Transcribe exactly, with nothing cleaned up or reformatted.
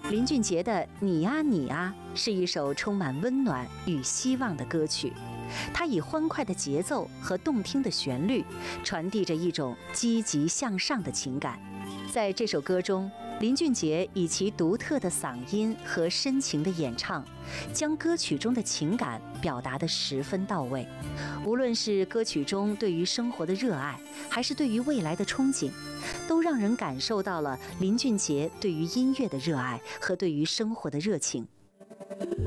林俊杰的《你啊你啊》是一首充满温暖与希望的歌曲，它以欢快的节奏和动听的旋律，传递着一种积极向上的情感。在这首歌中，林俊杰以其独特的嗓音和深情的演唱，将歌曲中的情感表达得十分到位。无论是歌曲中对于生活的热爱，还是对于未来的憧憬，都让人感受到了林俊杰对于音乐的热爱和对于生活的热情。